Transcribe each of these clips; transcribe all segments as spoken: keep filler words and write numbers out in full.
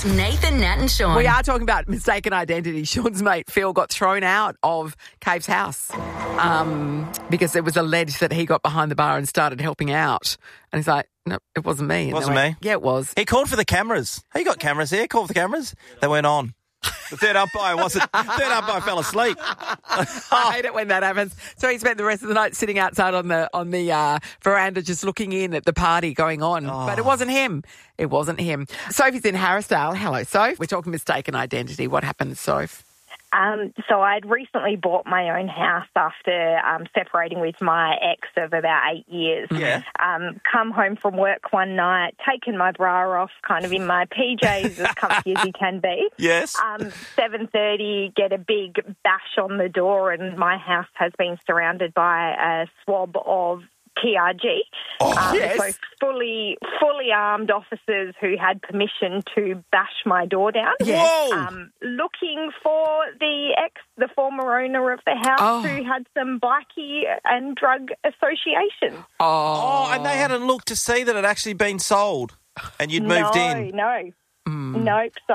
It's Nathan, Nat and Sean. We are talking about mistaken identity. Sean's mate Phil got thrown out of Cave's house um, because it was alleged that he got behind the bar and started helping out. And he's like, no, it wasn't me. And Wasn't they went, me. Yeah, it was. He called for the cameras. He got cameras here. Called for the cameras. They went on. The third umpire wasn't. Third umpire fell asleep. I hate it when that happens. So he spent the rest of the night sitting outside on the on the uh, veranda just looking in at the party going on. Oh. But it wasn't him. It wasn't him. Sophie's in Harrisdale. Hello, Soph. We're talking mistaken identity. What happened, Soph? Um, so I'd recently bought my own house after um, separating with my ex of about eight years. Yeah. Um, come home from work one night, taken my bra off, kind of in my P Js, as comfy as you can be. Yes. Um, seven thirty, get a big bash on the door, and my house has been surrounded by a swab of P R G. Oh, um, yes. So fully, fully armed officers who had permission to bash my door down. Whoa. Um, looking for the ex, the former owner of the house, Oh. who had some bikie and drug associations. Oh, and they hadn't looked to see that it had actually been sold and you'd moved no, in. No, Mm. Nope. So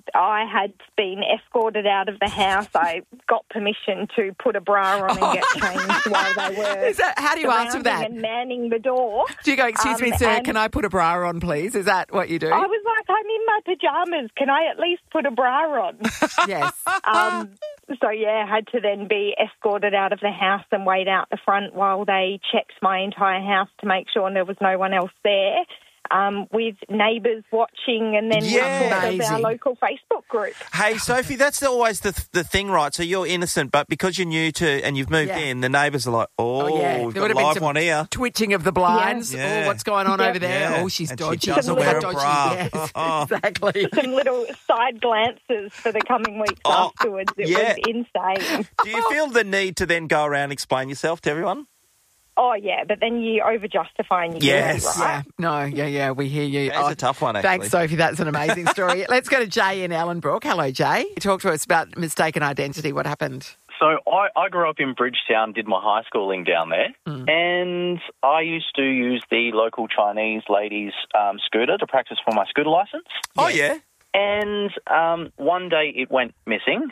I had been escorted out of the house. I got permission to put a bra on and get changed while they were Is that, how do you answer surrounding that? and manning the door. Do you go, excuse Um, me, sir, and- can I put a bra on, please? Is that what you do? I was like, I'm in my pajamas. Can I at least put a bra on? Yes. Um, so, yeah, had to then be escorted out of the house and wait out the front while they checked my entire house to make sure there was no one else there, um, with neighbours watching, and then Yeah. reports of our Amazing. local Facebook group. Hey, Sophie, that's always the the thing, right? So you're innocent, but because you're new to and you've moved Yeah. in, the neighbours are like, oh, Oh, yeah. we've There got would a have been live some one here. twitching of the blinds. Yeah. Oh, what's going on Yeah. over there? Yeah. Oh, she's And she dodgy. doesn't Some wear a dodgy. bra. Yes, Oh. exactly. Some little side glances for the coming weeks Oh, afterwards. It yeah. was insane. Do you feel the need to then go around and explain yourself to everyone? Oh, yeah, but then you over-justify and you Yes. guilty, right? Yeah, no, yeah, yeah, we hear you. That's a tough one, actually. Thanks, Sophie. That's an amazing story. Let's go to Jay in Ellenbrook. Hello, Jay. Talk to us about mistaken identity. What happened? So I, I grew up in Bridgetown, did my high schooling down there, Mm. and I used to use the local Chinese ladies' um, scooter to practice for my scooter license. Oh, yeah. And um, one day it went missing,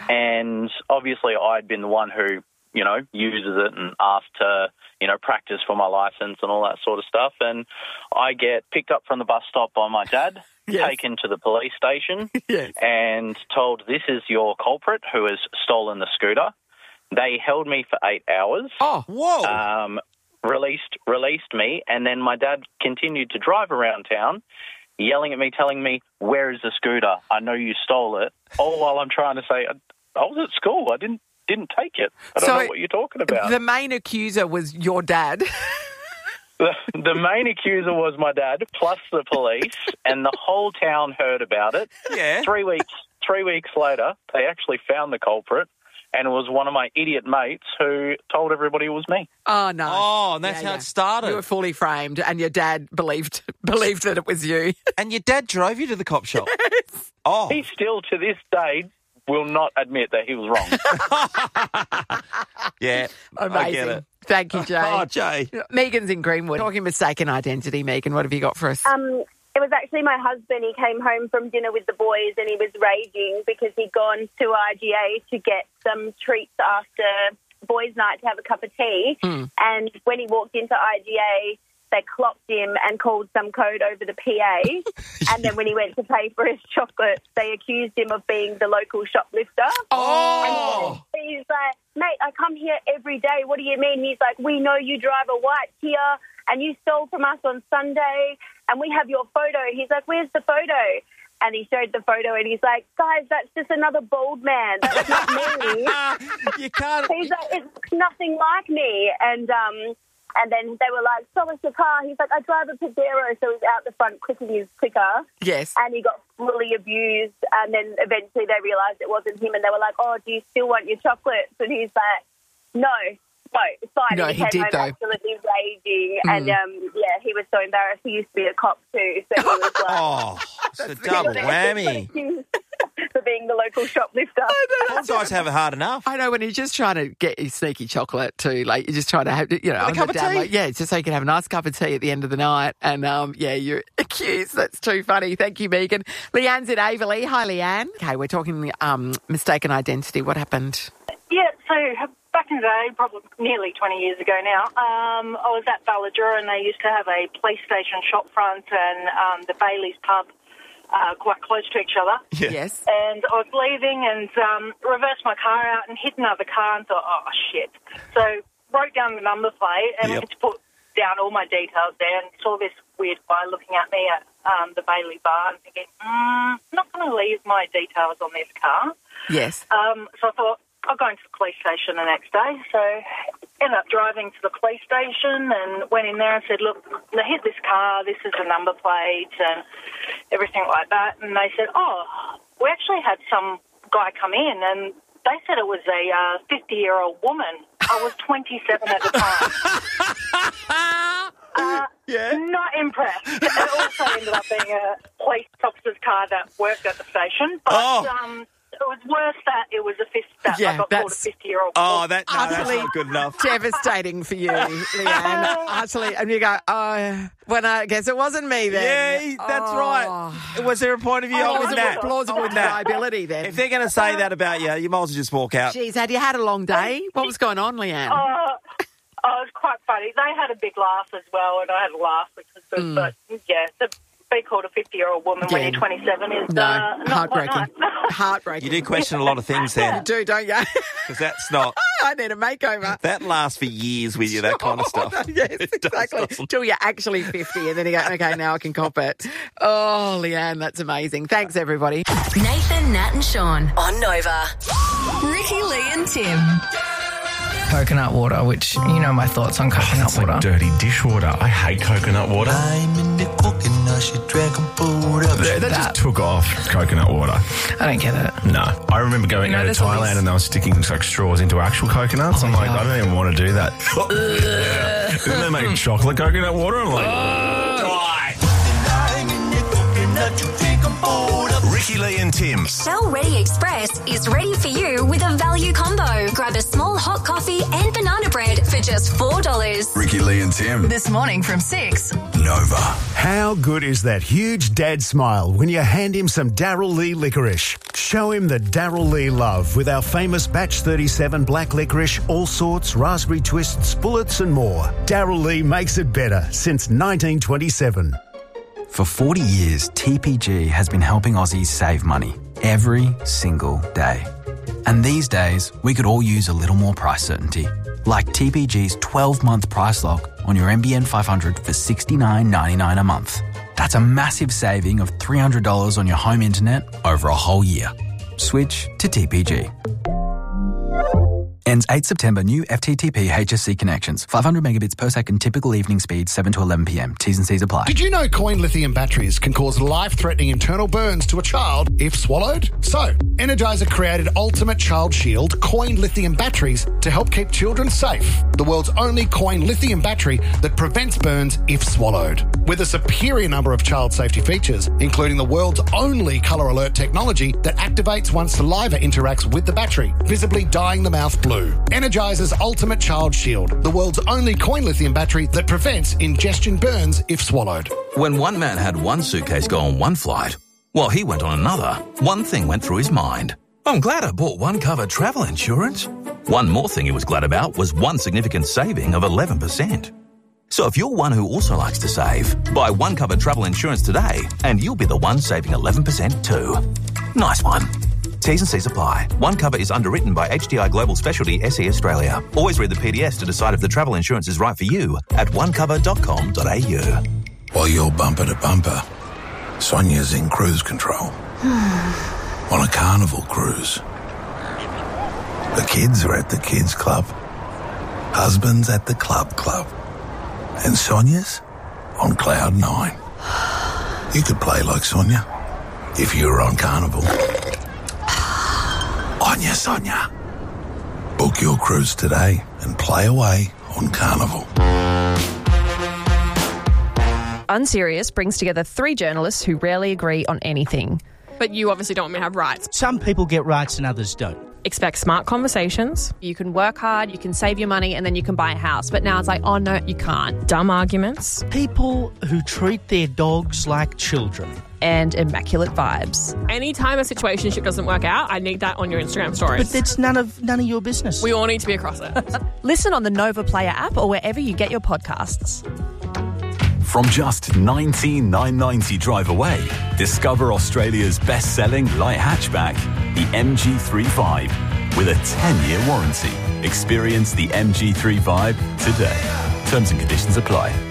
and obviously I'd been the one who, you know, uses it and asked to, you know, practice for my license and all that sort of stuff. And I get picked up from the bus stop by my dad, Yes. taken to the police station, Yes. and told, this is your culprit who has stolen the scooter. They held me for eight hours. Oh, Whoa. Um, released released me, and then my dad continued to drive around town, yelling at me, telling me, where is the scooter? I know you stole it. All while I'm trying to say, I, I was at school. I didn't didn't take it. I don't So know what you're talking about. the main accuser was your dad. The, the main accuser was my dad, plus the police, and the whole town heard about it. yeah. Three weeks three weeks later, they actually found the culprit, and it was one of my idiot mates who told everybody it was me. Oh, no. Oh, and that's Yeah, how yeah. it started. You were fully framed, and your dad believed believed that it was you. And your dad drove you to the cop shop. Oh. He still, to this day, will not admit that he was wrong. Yeah. I Amazing. get it. Thank you, Jay. Oh, Jay. Megan's in Greenwood. Talking mistaken identity, Megan, what have you got for us? Um, it was actually my husband. He came home from dinner with the boys and he was raging because he'd gone to I G A to get some treats after boys' night to have a cup of tea. Mm. And when he walked into I G A, they clocked him and called some code over the P A. And then when he went to pay for his chocolate, they accused him of being the local shoplifter. Oh. And he's like, mate, I come here every day. What do you mean? He's like, we know you drive a white Kia and you stole from us on Sunday and we have your photo. He's like, where's the photo? And he showed the photo and he's like, guys, that's just another bald man. That's not me. You can't. He's like, it looks nothing like me. And um, and then they were like, show us your car. He's like, I drive a Pajero. So he's out the front clicking his clicker. Yes. And he got fully abused. And then eventually they realised it wasn't him. And they were like, oh, do you still want your chocolates? And he's like, no, no, it's fine. No, and he came did, home though. absolutely raging. Mm. And, um, yeah, he was so embarrassed. He used to be a cop too. So he was like... Oh, it's a double whammy. for being being the local shoplifter. All guys have it hard enough. I know when you're just trying to get your sneaky chocolate too, like you're just trying to have, you know, a cup of tea. Like, yeah, just so you can have a nice cup of tea at the end of the night. And um, yeah, you're accused. That's too funny. Thank you, Megan. Leanne's in Averley. Hi, Leanne. Okay, we're talking um, mistaken identity. What happened? Yeah, so back in the day, probably nearly twenty years ago now, um, I was at Balladura and they used to have a PlayStation shop front and um, the Bailey's pub uh, quite close to each other. Yeah. Yes. And I was leaving and um, reversed my car out and hit another car and thought, oh, shit. So wrote down the number plate and Yep. went to put down all my details there and saw this weird guy looking at me at um, the Bailey bar and thinking, mm, I'm not going to leave my details on this car. Yes. Um, so I thought, I'll go into the police station the next day. So ended up driving to the police station and went in there and said, look, I hit this car, this is the number plate and everything like that. And they said, oh, we actually had some guy come in and they said it was a uh, fifty-year-old woman. I was twenty-seven at the time. uh, Yeah. Not impressed. It also ended up being a police officer's car that worked at the station. But Oh. um, it was worse that it was a fifth that Yeah, I got called a that's- fifty-year-old. Oh, that no, that's Utterly not good enough. Devastating for you, Leanne. Utterly. And you go, oh, well, I guess it wasn't me then. Yeah, that's Oh. right. Was there a point of view Oh, on was it that? plausible On that? deniability then? If they're going to say that about you, you might as well just walk out. Jeez, had you had a long day? What was going on, Leanne? Uh, oh, it was quite funny. They had a big laugh as well, and I had a laugh, which was good. Mm. But, yeah, to be called a fifty-year-old woman when Yeah. you're twenty-seven is No, uh, not heartbreaking. quite nice. Heartbreaking. You do question a lot of things then, You do, don't you? because that's not, I need a makeover. that lasts for years with you, that kind of stuff. Yes, It does, exactly. doesn't it? Till you're actually fifty and then you go, okay, now I can cop it. Oh, Leanne, that's amazing. Thanks, everybody. Nathan, Nat and Sean on Nova. Ricky, Lee and Tim. Coconut water, which, you know my thoughts on coconut It's like water. dirty dishwater. I hate coconut water. I'm in the coconut, she drank a boat up. They, they that. just took off coconut water. I don't get it. No. I remember going You know, over to there's all Thailand these- and they were sticking like straws into actual coconuts. Oh, I'm like, yeah. I don't even want to do that. Yeah. Then they make chocolate coconut water. I'm like, die. I'm in the coconut, you drink a boat up. Ricky, Lee and Tim. Shell Ready Express is ready for you with a value combo. Grab a small hot coffee and banana bread for just four dollars. Ricky, Lee and Tim. This morning from six. Nova. How good is that huge dad smile when you hand him some Darryl Lee licorice? Show him the Darryl Lee love with our famous Batch thirty-seven black licorice, all sorts, raspberry twists, bullets and more. Darryl Lee makes it better since nineteen twenty-seven. For forty years, T P G has been helping Aussies save money every single day. And these days, we could all use a little more price certainty. Like T P G's twelve-month price lock on your M B N five hundred for sixty-nine ninety-nine a month. That's a massive saving of three hundred dollars on your home internet over a whole year. Switch to T P G. Ends eighth September. New F T T P H S C connections. five hundred megabits per second. Typical evening speed seven to eleven p m. T's and C's apply. Did you know coin lithium batteries can cause life-threatening internal burns to a child if swallowed? So, Energizer created Ultimate Child Shield coin lithium batteries to help keep children safe. The world's only coin lithium battery that prevents burns if swallowed. With a superior number of child safety features, including the world's only color alert technology that activates once saliva interacts with the battery, visibly dyeing the mouth blue. Energizer's Ultimate Child Shield, the world's only coin lithium battery that prevents ingestion burns if swallowed. When one man had one suitcase go on one flight, while he went on another, one thing went through his mind. I'm glad I bought one cover travel insurance. One more thing he was glad about was one significant saving of eleven percent. So if you're one who also likes to save, buy one cover travel insurance today and you'll be the one saving eleven percent too. Nice one. T's and C's apply. One cover is underwritten by H D I Global Specialty S E Australia. Always read the P D S to decide if the travel insurance is right for you at one cover dot com dot a u. While you're bumper to bumper, Sonia's in cruise control. On a carnival cruise. The kids are at the kids club. Husband's at the club club. And Sonia's on cloud nine. You could play like Sonia if you were on Carnival. On ya, Sonia. Book your cruise today and play away on Carnival. Unserious brings together three journalists who rarely agree on anything. but you obviously don't want me to have rights. Some people get rights and others don't. Expect smart conversations. You can work hard, you can save your money, and then you can buy a house. But now it's like, oh, no, you can't. Dumb arguments. People who treat their dogs like children. And immaculate vibes. Anytime a situationship doesn't work out, I need that on your Instagram stories. But that's none of none of your business. We all need to be across it. Listen on the Nova Player app or wherever you get your podcasts. From just nineteen thousand nine hundred ninety drive away, discover Australia's best-selling light hatchback, the M G thirty-five, with a ten-year warranty. Experience the M G thirty-five today. Terms and conditions apply.